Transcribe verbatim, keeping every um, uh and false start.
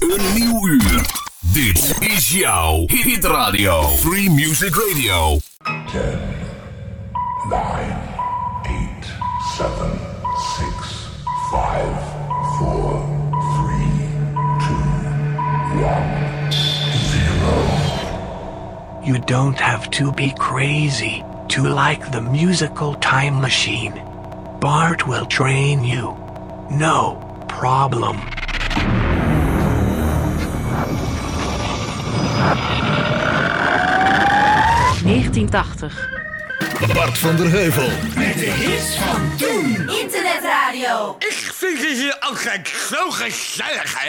Een nieuw uur. Dit is jouw Hit Radio. Free Music Radio. ten, nine, eight, seven, six, five, four, three, two, one, zero. You don't have to be crazy to like the musical time machine. Bart will train you. No problem. negentien tachtig. Bart van der Heuvel. Met de hits van toen. Internetradio. Ik vind het hier altijd zo gezellig, hè?